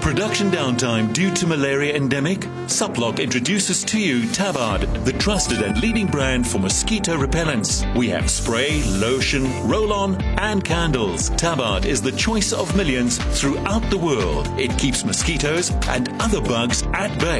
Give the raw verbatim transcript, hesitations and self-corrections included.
Production downtime due to malaria endemic? Suplock introduces to you Tabard, the trusted and leading brand for mosquito repellents. We have spray, lotion, roll-on and candles. Tabard is the choice of millions throughout the world. It keeps mosquitoes and other bugs at bay.